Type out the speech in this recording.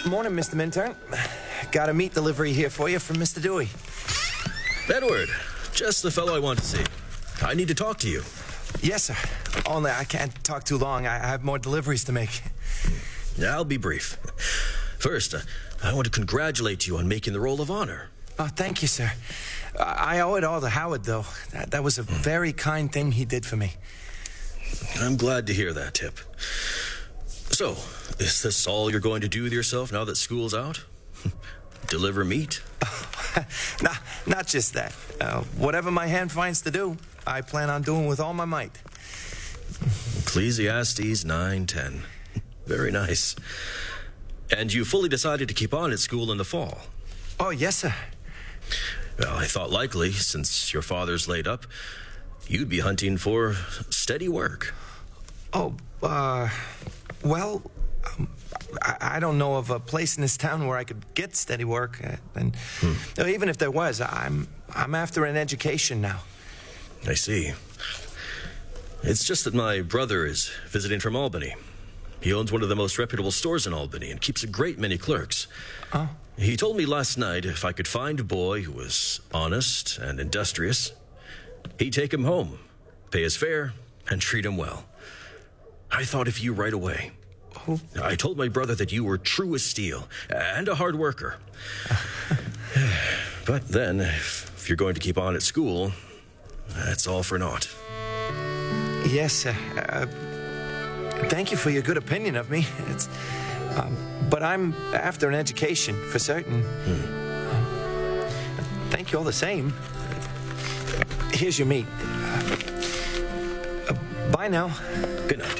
Morning, Mr. Minturn. Got a meat delivery here for you from Mr. Dewey. Edward, just the fellow I want to see. I need to talk to you. Yes, sir. Only I can't talk too long. I have more deliveries to make. I'll be brief. First, I want to congratulate you on making the Roll of Honor. Oh, thank you, sir. I owe it all to Howard, though. That was a very kind thing he did for me. I'm glad to hear that, Tip. So, is this all you're going to do with yourself now that school's out? Deliver meat? Not just that. Whatever my hand finds to do, I plan on doing with all my might. Ecclesiastes 9:10. Very nice. And you fully decided to keep on at school in the fall? Oh, yes, sir. Well, I thought likely, since your father's laid up, you'd be hunting for steady work. Oh, well, I don't know of a place in this town where I could get steady work. And even if there was, I'm after an education now. I see. It's just that my brother is visiting from Albany. He owns one of the most reputable stores in Albany and keeps a great many clerks. Oh. He told me last night if I could find a boy who was honest and industrious, he'd take him home, pay his fare, and treat him well. I thought of you right away. Oh. I told my brother that you were true as steel and a hard worker. But then, if you're going to keep on at school, that's all for naught. Yes, sir. Thank you for your good opinion of me. But I'm after an education, for certain. Thank you all the same. Here's your meat. Bye now. Good night.